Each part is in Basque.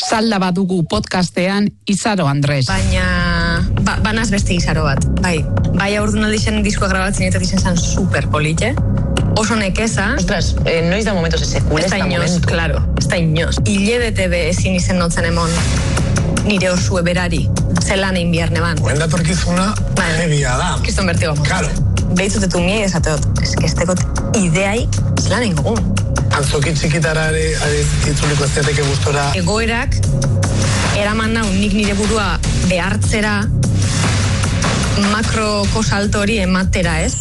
Salda badugu podcastean Izaro Andres. Baina, banaz beste Izaro bat. Bai aurdunaldi zen diskoa grabatzen eta dizen zan super polite. Oso nekeza. Ostras, noiz da momentos sekule ez da momentu. Claro, ez da inoz. Hilebete be ezin izen notzen emon nire osue berari. Zelan egin biharne ban. Guen datorkizuna, egia da. Kriston bertigo. Claro. Behitzutetu mie ezateot. Ez que estekot ideai zelan egin gogun. Antzoki txikitara ere itzuliko ez diateke gustora. Egoerak eraman nau nik nire burua behartzera makroko salto hori ematera, ez?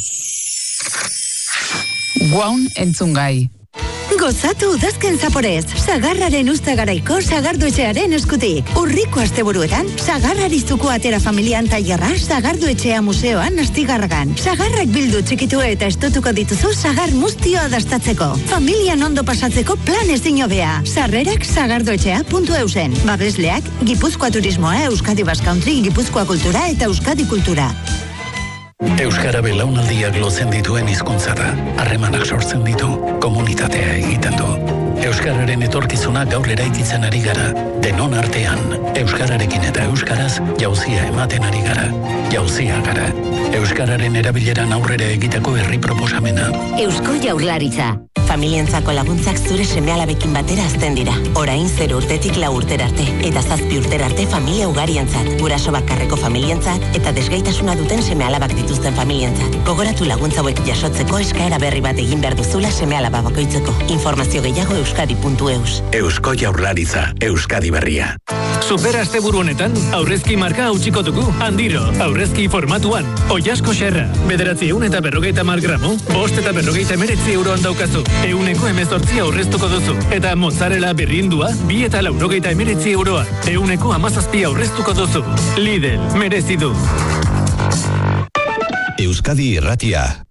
Guaun entzungai. Gozatu udazken zaporez, Sagarraren Uztagaraiko Sagardoetxearen eskutik. Urriko asteburuetan, Sagarrarizuko atera familian tailerra Sagardoetxea museoan Astigarragan. Sagarrak bildu txikitu eta estutuko dituzu sagar muztioa dastatzeko. Familian ondo pasatzeko plan ezin hobea. Sarrerak sagardoetxea.eusen. Babesleak, Gipuzkoa Turismoa, Euskadi Basque Country, Gipuzkoa Kultura eta Euskadi Kultura. Euskara belaunaldiak lotzen dituen hizkuntza da. Harremanak sortzen ditu, komunitatea egiten du. Euskararen etorkizuna gaur eraikitzen ari gara. Denon artean, euskararekin eta euskaraz jauzia ematen ari gara. Jauzia gara. Euskararen erabileran aurrera egiteko herri proposamena. Eusko Jaurlaritza. Familientzako laguntzak zure seme-alabekin batera azten dira. Orain 0 urtetik 4 urtera arte. Eta 7 urtera arte familia ugarientzat. Guraso bakarreko familientzat eta desgaitasuna duten seme-alabak dituzten familientzat. Gogoratu laguntza hauek jasotzeko eskaera berri bat egin behar duzula seme-alaba bakoitzeko. Informazio gehiago euskadi.eus. Eusko Jaurlaritza, Euskadi berria. Super asteburu honetan, aurrezki marka hautsiko dugu. Andiro, aurrezki formatuan. Oiasko xerra, 950 gramo, 549 euroan daukazu. 118 aurreztuko duzu. Eta mozzarella berrindua, 249 euroa. 117 aurreztuko duzu. Lidl, merezi du. Euskadi Irratia.